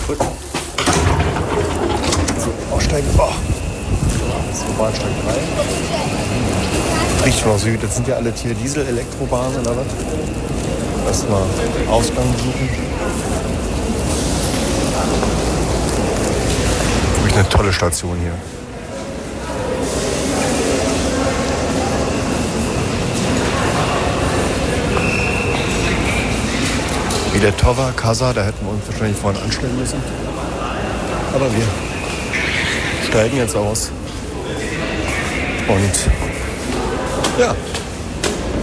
Gut. So, aussteigen. Oh. Das ist Bahnsteig 3. Richtschau Süd. Das sind ja alle hier Diesel-Elektrobahnen oder was? Erstmal Ausgang suchen. Wirklich eine tolle Station hier. Wie der Tower, Casa, da hätten wir uns wahrscheinlich vorhin anstellen müssen. Aber wir steigen jetzt aus. Und ja,